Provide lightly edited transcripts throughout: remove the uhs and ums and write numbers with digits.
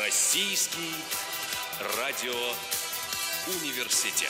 Российский радиоуниверситет.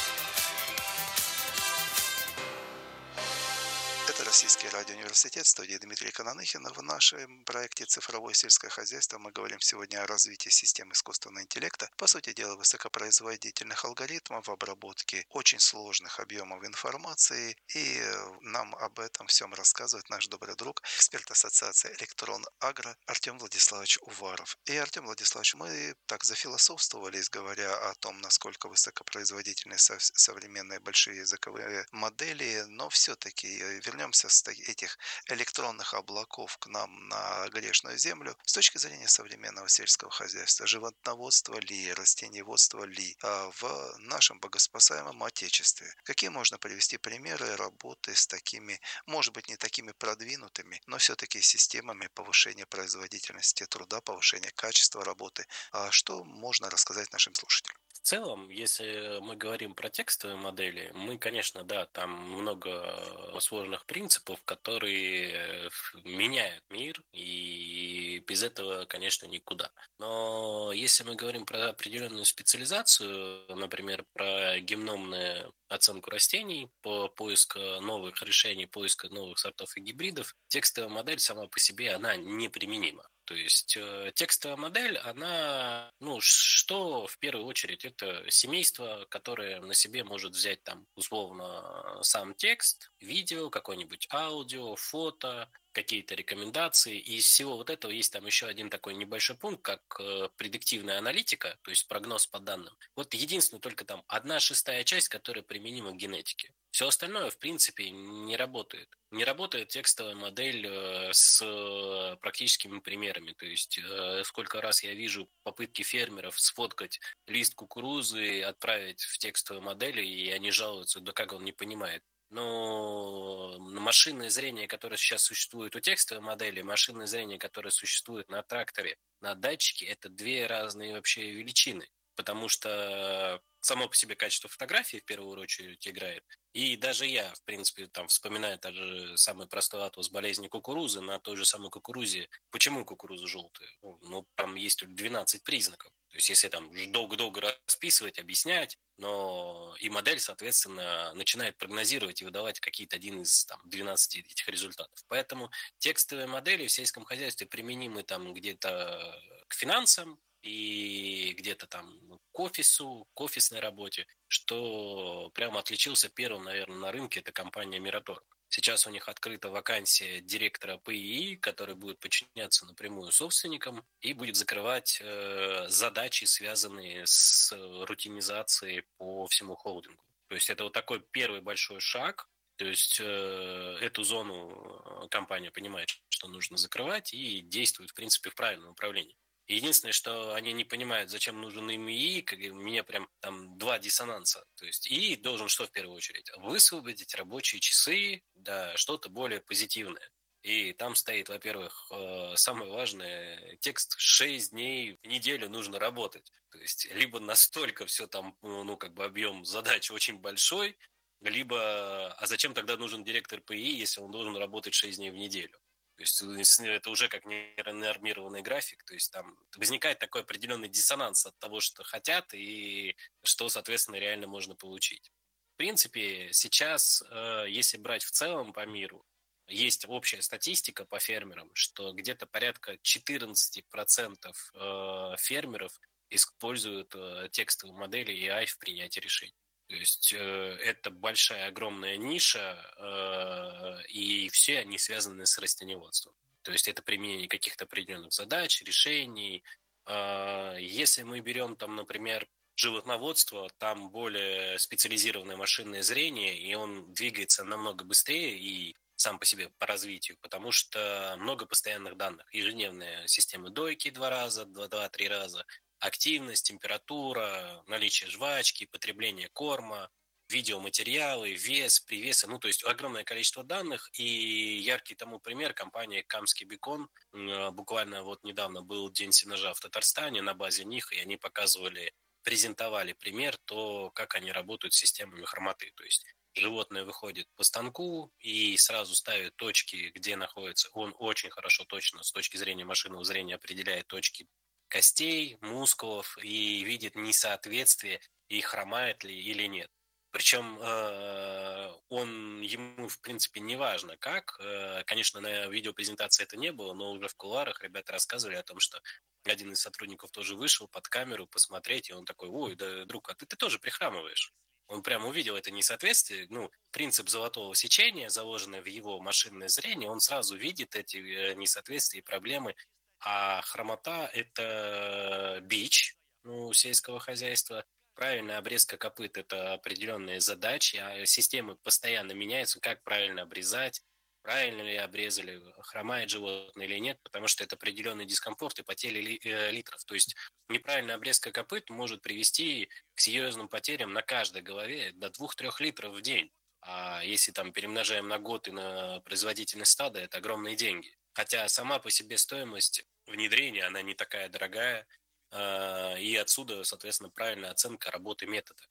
Это Российский радиоуниверситет, студия Дмитрий Кананыхин. В нашем проекте «Цифровое сельское хозяйство» мы говорим сегодня о развитии систем искусственного интеллекта, по сути дела, высокопроизводительных алгоритмов, обработки очень сложных объемов информации. И нам об этом всем рассказывает наш добрый друг, эксперт Ассоциации «Электрон Агро» Артем Владиславович Уваров. И, Артем Владиславович, мы так зафилософствовались, говоря о том, насколько высокопроизводительны современные большие языковые модели, но все-таки вернемся с этих электронных облаков к нам на грешную землю. С точки зрения современного сельского хозяйства, животноводства ли, растениеводства ли в нашем богоспасаемом Отечестве, какие можно привести примеры работы с такими, может быть, не такими продвинутыми, но все-таки системами повышения производительности труда, повышения качества работы? Что можно рассказать нашим слушателям? В целом, если мы говорим про текстовые модели, мы, конечно, да, там много сложных принципов, которые меняют мир, и без этого, конечно, никуда. Но если мы говорим про определенную специализацию, например, про геномную оценку растений, по поиску новых решений, поиска новых сортов и гибридов, текстовая модель сама по себе, она неприменима. То есть текстовая модель, она, что в первую очередь, это семейство, которое на себе может взять там условно сам текст, видео, какое-нибудь аудио, фото, какие-то рекомендации. И из всего вот этого есть там еще один такой небольшой пункт, как предиктивная аналитика, то есть прогноз по данным. Вот единственное, только там 1/6 часть, которая применима к генетике. Все остальное, в принципе, не работает. Не работает текстовая модель с практическими примерами. То есть сколько раз я вижу попытки фермеров сфоткать лист кукурузы, отправить в текстовую модель, и они жалуются, да как он не понимает. Но машинное зрение, которое сейчас существует у текстовой модели, машинное зрение, которое существует на тракторе, на датчике, это две разные вообще величины. Потому что само по себе качество фотографии в первую очередь играет. И даже я, в принципе, там вспоминаю даже самый простой атлас болезни кукурузы, на той же самой кукурузе. Почему кукуруза желтая? Ну, там есть 12 признаков. То есть, если там долго-долго расписывать, объяснять, но и модель, соответственно, начинает прогнозировать и выдавать какие-то один из там, 12 этих результатов. Поэтому текстовые модели в сельском хозяйстве применимы там где-то к финансам, и где-то там к офису, к офисной работе, что прямо отличился первым, наверное, на рынке, это компания Mirator. Сейчас у них открыта вакансия директора ПИИ, который будет подчиняться напрямую собственникам и будет закрывать задачи, связанные с рутинизацией по всему холдингу. То есть это вот такой первый большой шаг. То есть эту зону компания понимает, что нужно закрывать, и действует, в принципе, в правильном направлении. Единственное, что они не понимают, зачем нужен им ИИ, как у меня прям там два диссонанса. То есть ИИ должен что в первую очередь? Высвободить рабочие часы, да, что-то более позитивное. И там стоит, во-первых, самое важное, текст 6 дней в неделю нужно работать. То есть либо настолько все там, как бы объем задач очень большой, либо, а зачем тогда нужен директор ПИ, если он должен работать 6 дней в неделю? То есть это уже как ненормированный график, то есть там возникает такой определенный диссонанс от того, что хотят и что, соответственно, реально можно получить. В принципе, сейчас, если брать в целом по миру, есть общая статистика по фермерам, что где-то порядка 14% фермеров используют текстовые модели AI в принятии решений. То есть это большая, огромная ниша, и все они связаны с растениеводством. То есть это применение каких-то определенных задач, решений. Если мы берем, там, например, животноводство, там более специализированное машинное зрение, и он двигается намного быстрее и сам по себе по развитию, потому что много постоянных данных. Ежедневные системы дойки 2 раза, 2-3 раза, активность, температура, наличие жвачки, потребление корма, видеоматериалы, вес, привесы, то есть огромное количество данных, и яркий тому пример компания Камский бекон, буквально вот недавно был день сенажа в Татарстане на базе них, и они презентовали пример, то, как они работают с системами хромоты, то есть животное выходит по станку и сразу ставит точки, где находится, он очень хорошо точно с точки зрения машинного зрения определяет точки, костей, мускулов и видит несоответствие, и хромает ли или нет. Причем ему, в принципе, не важно как. Конечно, на видеопрезентации это не было, но уже в кулуарах ребята рассказывали о том, что один из сотрудников тоже вышел под камеру посмотреть, и он такой: ой, да, друг, а ты тоже прихрамываешь. Он прямо увидел это несоответствие, принцип золотого сечения, заложенный в его машинное зрение, он сразу видит эти несоответствия и проблемы. А хромота – это бич сельского хозяйства. Правильная обрезка копыт – это определенные задачи, а системы постоянно меняются, как правильно обрезать, правильно ли обрезали, хромает животное или нет, потому что это определенный дискомфорт и потери литров. То есть неправильная обрезка копыт может привести к серьезным потерям на каждой голове до 2-3 литров в день. А если там перемножаем на год и на производительность стада, это огромные деньги. Хотя сама по себе стоимость внедрения, она не такая дорогая, и отсюда, соответственно, правильная оценка работы метода.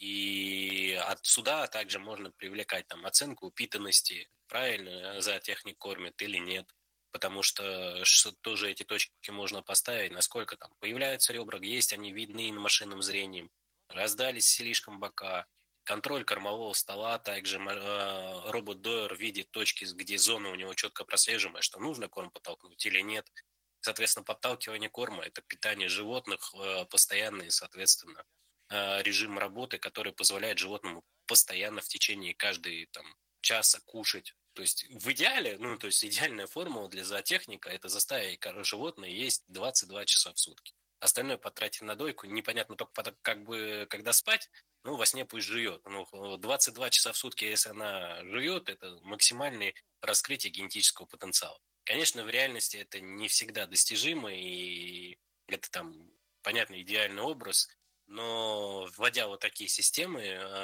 И отсюда также можно привлекать там оценку упитанности, правильно зоотехник кормит или нет. Потому что тоже эти точки можно поставить, насколько там появляются ребра, есть они видны на машинном зрением, раздались слишком бока, контроль кормового стола, также робот-дойер видит точки, где зона у него четко прослеживаемая, что нужно корм подтолкнуть или нет. Соответственно, подталкивание корма – это питание животных постоянный, соответственно, режим работы, который позволяет животному постоянно в течение каждой часа кушать. То есть в идеале, то есть идеальная формула для зоотехника – это заставить животное есть 22 часа в сутки. Остальное потратить на дойку, непонятно только когда спать, во сне пусть жует. 22 часа в сутки, если она жует, это максимальное раскрытие генетического потенциала. Конечно, в реальности это не всегда достижимо, и это понятно, идеальный образ, но вводя вот такие системы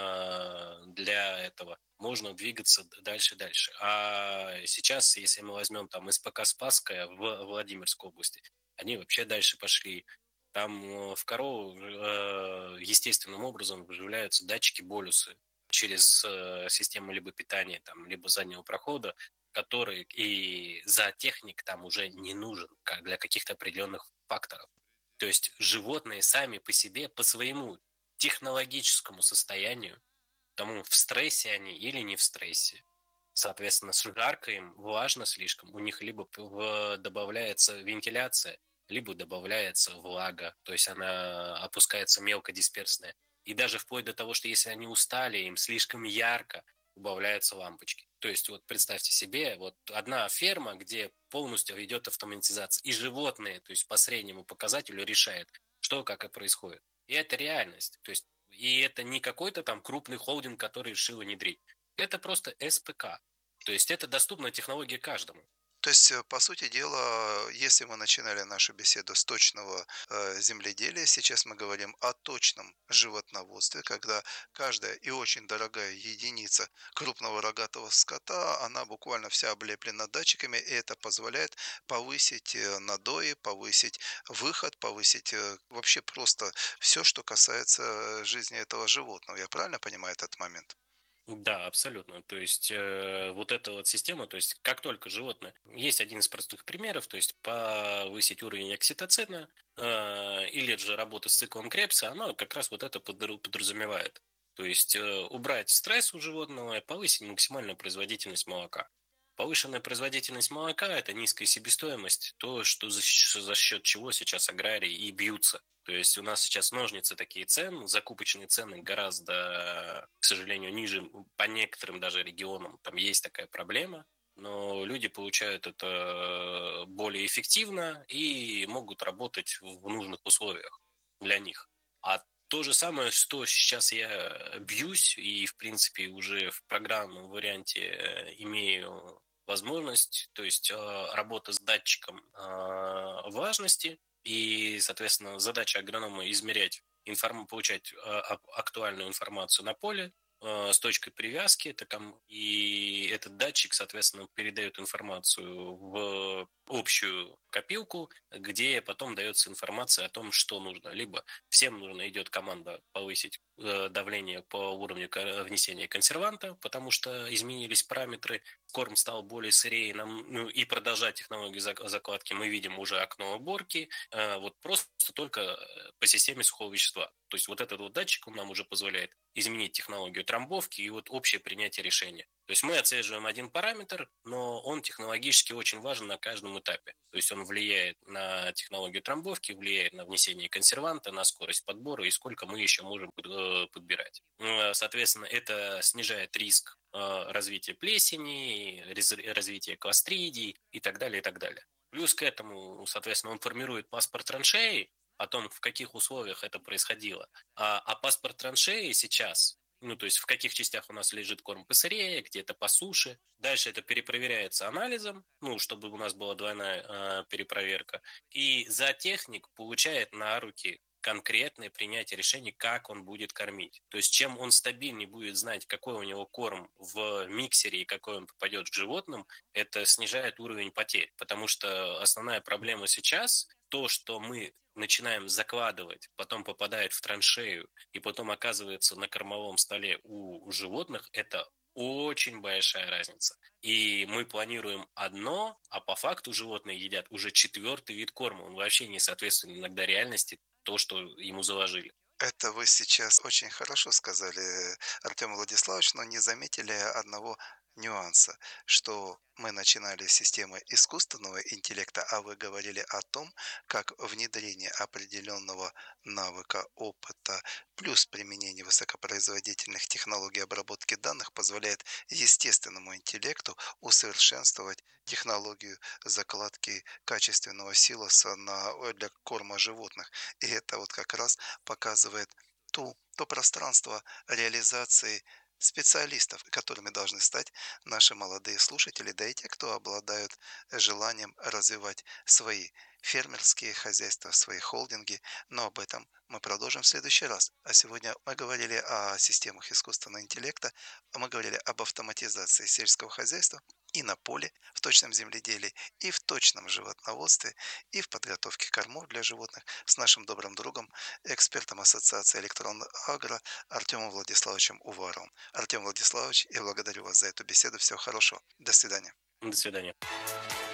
для этого, можно двигаться дальше и дальше. А сейчас, если мы возьмем СПК «Спасская» в Владимирской области, они вообще дальше пошли. Там в корову естественным образом вживляются датчики-болюсы через систему либо питания, либо заднего прохода, который и зоотехник там уже не нужен как для каких-то определенных факторов. То есть животные сами по себе, по своему технологическому состоянию, тому в стрессе они или не в стрессе. Соответственно, жарко им, влажно слишком, у них либо добавляется вентиляция, либо добавляется влага, то есть она опускается мелкодисперсная. И даже вплоть до того, что если они устали, им слишком ярко, убавляются лампочки. То есть вот представьте себе, вот одна ферма, где полностью идет автоматизация, и животные, то есть по среднему показателю решает, что как и происходит. И это реальность. То есть и это не какой-то крупный холдинг, который решил внедрить. Это просто СПК. То есть это доступна технология каждому. То есть, по сути дела, если мы начинали нашу беседу с точного земледелия, сейчас мы говорим о точном животноводстве, когда каждая и очень дорогая единица крупного рогатого скота, она буквально вся облеплена датчиками, и это позволяет повысить надои, повысить выход, повысить вообще просто все, что касается жизни этого животного. Я правильно понимаю этот момент? Да, абсолютно. То есть вот эта вот система, то есть как только животное, есть один из простых примеров, то есть повысить уровень окситоцина или же работа с циклом Кребса, она как раз вот это подразумевает. То есть убрать стресс у животного и повысить максимальную производительность молока. Повышенная производительность молока – это низкая себестоимость, то, что за счет чего сейчас аграрии и бьются. То есть у нас сейчас ножницы такие цен, закупочные цены гораздо, к сожалению, ниже по некоторым даже регионам. Там есть такая проблема, но люди получают это более эффективно и могут работать в нужных условиях для них. А то же самое, что сейчас я бьюсь и, в принципе, уже в программном варианте имею возможность, то есть работа с датчиком влажности, и, соответственно, задача агронома измерять, получать актуальную информацию на поле с точкой привязки, и этот датчик, соответственно, передает информацию в общую копилку, где потом дается информация о том, что нужно. Либо всем нужно, идет команда повысить давление по уровню внесения консерванта, потому что изменились параметры корм стал более сырее, ну, и продолжать технологию закладки, мы видим уже окно уборки, вот просто только по системе сухого вещества. То есть вот этот вот датчик, он нам уже позволяет изменить технологию трамбовки и вот общее принятие решения. То есть мы отслеживаем один параметр, но он технологически очень важен на каждом этапе. То есть он влияет на технологию трамбовки, влияет на внесение консерванта, на скорость подбора и сколько мы еще можем подбирать. Соответственно, это снижает риск развития плесени, развития кластридий и так далее, и так далее. Плюс к этому, соответственно, он формирует паспорт траншеи о том, в каких условиях это происходило. А паспорт траншеи сейчас, ну, то есть в каких частях у нас лежит корм посырее, где-то по суше. Дальше это перепроверяется анализом, ну, чтобы у нас была двойная перепроверка. И зоотехник получает на руки конкретное принятие решений, как он будет кормить. То есть чем он стабильнее будет знать, какой у него корм в миксере и какой он попадет к животным, это снижает уровень потерь. Потому что основная проблема сейчас то, что мы начинаем закладывать, потом попадает в траншею и потом оказывается на кормовом столе у животных, это очень большая разница. И мы планируем одно, а по факту животные едят уже четвертый вид корма. Он вообще не соответствует иногда реальности, то, что ему заложили. Это вы сейчас очень хорошо сказали, Артем Владиславович, но не заметили одного нюанса, что мы начинали с системы искусственного интеллекта, а вы говорили о том, как внедрение определенного навыка, опыта, плюс применение высокопроизводительных технологий обработки данных позволяет естественному интеллекту усовершенствовать технологию закладки качественного силоса для корма животных. И это вот как раз показывает то пространство реализации специалистов, которыми должны стать наши молодые слушатели, да и те, кто обладают желанием развивать свои фермерские хозяйства, свои холдинги. Но об этом мы продолжим в следующий раз. А сегодня мы говорили о системах искусственного интеллекта, мы говорили об автоматизации сельского хозяйства и на поле, в точном земледелии, и в точном животноводстве, и в подготовке кормов для животных с нашим добрым другом, экспертом Ассоциации электронного агро Артемом Владиславовичем Уваровым. Артем Владиславович, я благодарю вас за эту беседу. Всего хорошего. До свидания. До свидания.